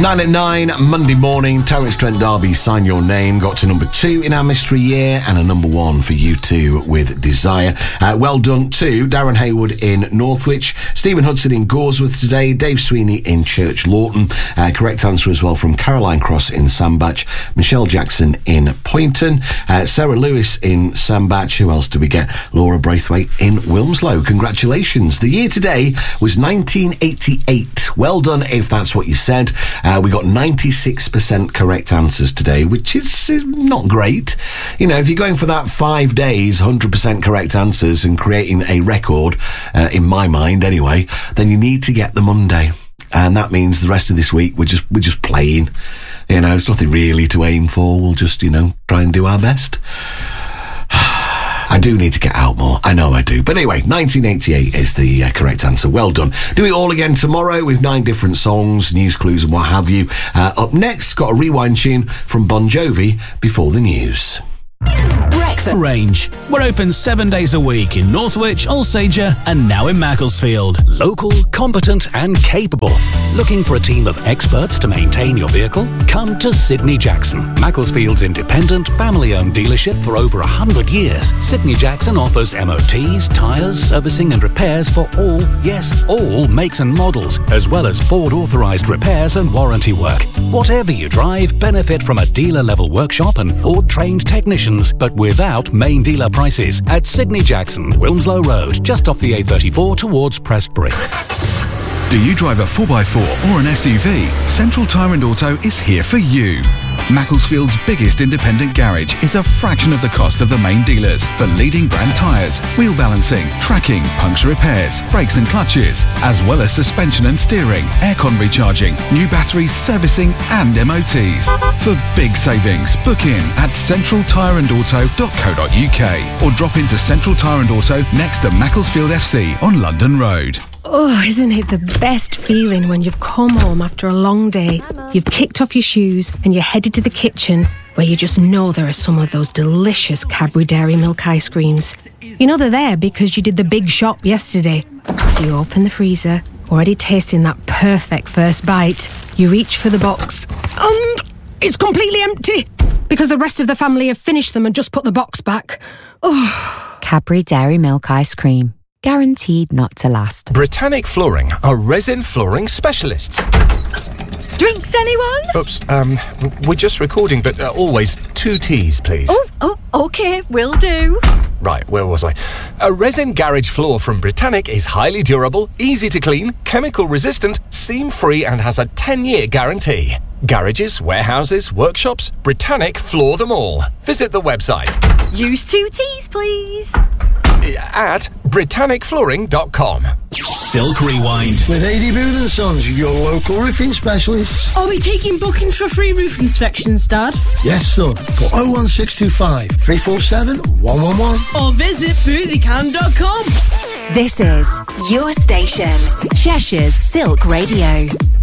9 at 9, Monday morning, Terence Trent D'Arby, Sign Your Name, got to number 2 in our mystery year, and a number 1 for U2 with Desire. Well done to Darren Haywood in Northwich, Stephen Hudson in Goresworth today, Dave Sweeney in Church Lawton. Correct answer as well from Caroline Cross in Sandbach, Michelle Jackson in Poynton, Sarah Lewis in Sandbach. Who else did we get? Laura Braithwaite in Wilmslow. Congratulations. The year today was 1988. Well done if that's what you said. We got 96% correct answers today, which is not great. You know, if you're going for that 5 days, 100% correct answers and creating a record, in my mind anyway, then you need to get the Monday. And that means the rest of this week we're just playing. You know, it's nothing really to aim for. We'll just, try and do our best. I do need to get out more. I know I do. But anyway, 1988 is the correct answer. Well done. Do it all again tomorrow with 9 different songs, news, clues and what have you. Up next, got a rewind tune from Bon Jovi before the news. Breakfast Range. We're open 7 days a week in Northwich, Alsager and now in Macclesfield. Local, competent and capable. Looking for a team of experts to maintain your vehicle? Come to Sydney Jackson, Macclesfield's independent, family-owned dealership for over 100 years. Sydney Jackson offers MOTs, tyres, servicing and repairs for all makes and models, as well as Ford-authorised repairs and warranty work. Whatever you drive, benefit from a dealer-level workshop and Ford-trained technicians, but without main dealer prices at Sydney Jackson, Wilmslow Road, just off the A34 towards Prestbury. Do you drive a 4x4 or an SUV? Central Tyre and Auto is here for you. Macclesfield's biggest independent garage is a fraction of the cost of the main dealers for leading brand tyres, wheel balancing, tracking, puncture repairs, brakes and clutches, as well as suspension and steering, aircon recharging, new batteries, servicing and MOTs. For big savings, book in at centraltyreandauto.co.uk or drop into Central Tyre and Auto next to Macclesfield FC on London Road. Oh, isn't it the best feeling when you've come home after a long day, you've kicked off your shoes and you're headed to the kitchen where you just know there are some of those delicious Cadbury Dairy Milk ice creams. You know they're there because you did the big shop yesterday. So you open the freezer, already tasting that perfect first bite. You reach for the box and it's completely empty because the rest of the family have finished them and just put the box back. Oh. Cadbury Dairy Milk ice cream. Guaranteed not to last. Britannic Flooring are resin flooring specialists. Drinks, anyone? Oops, we're just recording, but always 2 teas, please. Oh, okay, will do. Right, where was I? A resin garage floor from Britannic is highly durable, easy to clean, chemical resistant, seam-free and has a 10-year guarantee. Garages, warehouses, workshops, Britannic floor them all. Visit the website. Use 2 teas, please. At BritannicFlooring.com. Silk Rewind. With AD Booth & Sons, your local roofing specialists. Are we taking bookings for free roof inspections, Dad? Yes, son. Call 01625 347 111. Or visit boothiecan.com. This is your station, Cheshire's Silk Radio.